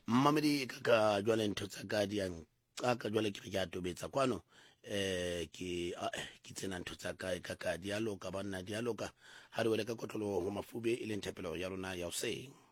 Mmamedi ka jwale ntho tsa ka di yang ka jwale ke re ke a tobetsa kwano ke tsena ntho tsa ka ka dialoga banna dialoga ha re wele ka kotlolo ho mafube e leng thapelo ya rona ya hoseng.